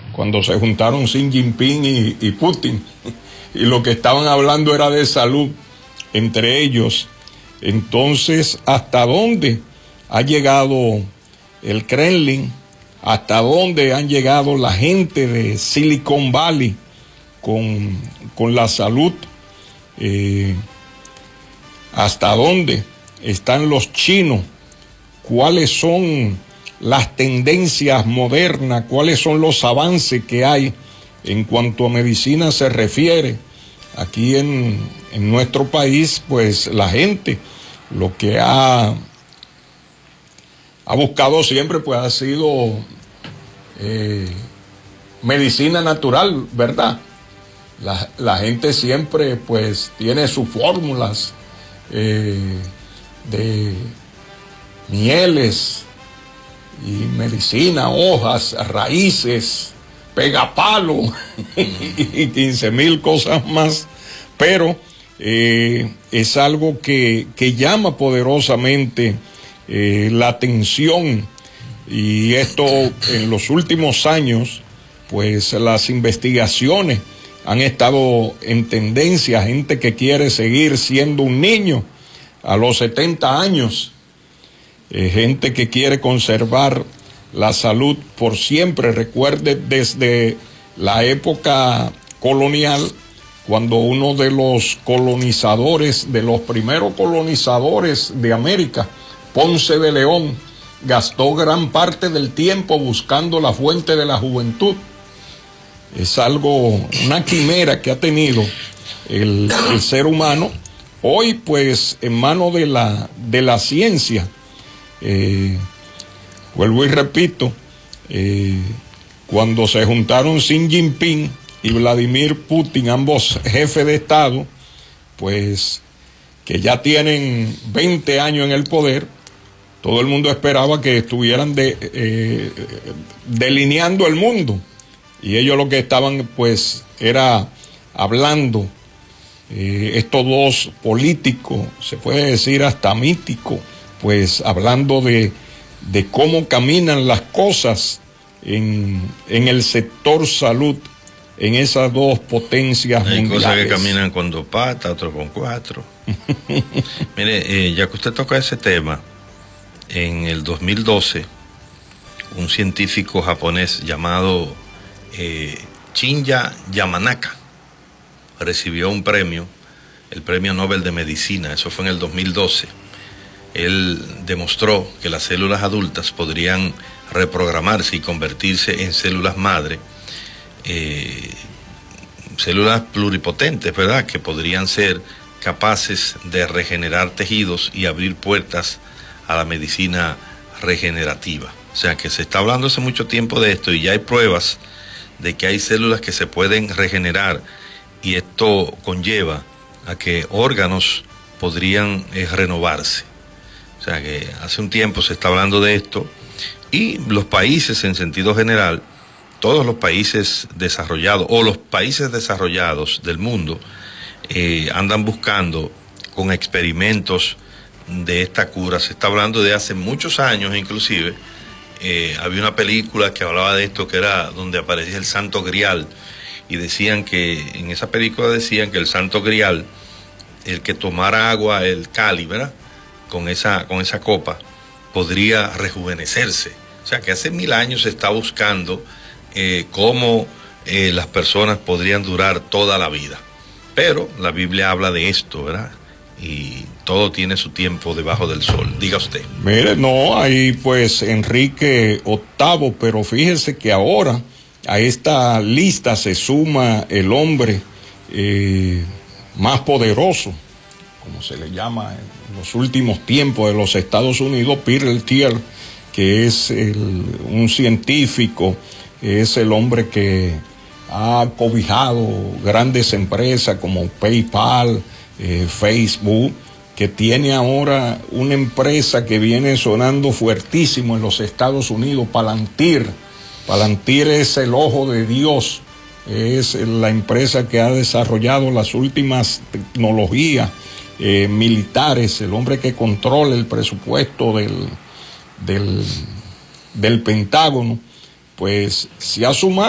cuando se juntaron Xi Jinping y Putin, y lo que estaban hablando era de salud entre ellos. Entonces, ¿hasta dónde ha llegado el Kremlin? ¿Hasta dónde han llegado la gente de Silicon Valley con la salud? ¿Hasta dónde están los chinos? ¿Cuáles son las tendencias modernas? ¿Cuáles son los avances que hay en cuanto a medicina se refiere? Aquí en nuestro país, pues la gente lo que ha buscado siempre pues ha sido medicina natural, ¿verdad? La gente siempre pues tiene sus fórmulas de mieles y medicina, hojas, raíces, pegapalo y 15,000 cosas más, pero es algo que llama poderosamente la atención, y esto en los últimos años pues las investigaciones han estado en tendencia. Gente que quiere seguir siendo un niño a los 70 años, gente que quiere conservar la salud por siempre. Recuerde, desde la época colonial, cuando uno de los colonizadores, de los primeros colonizadores de América, Ponce de León, gastó gran parte del tiempo buscando la fuente de la juventud. Es algo, una quimera que ha tenido el ser humano. Hoy, pues, en manos de la ciencia, vuelvo y repito, cuando se juntaron Xi Jinping y Vladimir Putin, ambos jefes de Estado, pues, que ya tienen 20 años en el poder, todo el mundo esperaba que estuvieran delineando el mundo. Y ellos lo que estaban, pues, era hablando, estos dos políticos, se puede decir hasta míticos, pues, hablando de cómo caminan las cosas en el sector salud, en esas dos potencias mundiales. Hay cosas que caminan con 2 patas, otros con 4. Mire, ya que usted toca ese tema, en el 2012, un científico japonés llamado Shinya Yamanaka recibió un premio, el Premio Nobel de Medicina. Eso fue en el 2012. Él demostró que las células adultas podrían reprogramarse y convertirse en células madre, células pluripotentes, ¿verdad?, que podrían ser capaces de regenerar tejidos y abrir puertas a la medicina regenerativa. O sea que se está hablando hace mucho tiempo de esto, y ya hay pruebas de que hay células que se pueden regenerar, y esto conlleva a que órganos podrían renovarse. O sea que hace un tiempo se está hablando de esto, y los países en sentido general, todos los países desarrollados o los países desarrollados del mundo andan buscando con experimentos de esta cura. Se está hablando de hace muchos años, inclusive había una película que hablaba de esto, que era donde aparecía el Santo Grial, y decían que, en esa película decían que el Santo Grial, el que tomara agua, el cáliz, ¿verdad?, con esa copa, podría rejuvenecerse. O sea que hace 1000 años se está buscando cómo las personas podrían durar toda la vida. Pero la Biblia habla de esto, ¿verdad?, y todo tiene su tiempo debajo del sol. Diga usted. Mire, no, ahí pues Enrique VIII, pero fíjese que ahora a esta lista se suma el hombre más poderoso, como se le llama en los últimos tiempos de los Estados Unidos, Peter Thiel, que es un científico, es el hombre que ha cobijado grandes empresas como PayPal, Facebook, que tiene ahora una empresa que viene sonando fuertísimo en los Estados Unidos, Palantir. Palantir es el ojo de Dios, es la empresa que ha desarrollado las últimas tecnologías militares, el hombre que controla el presupuesto del Pentágono, pues se ha sumado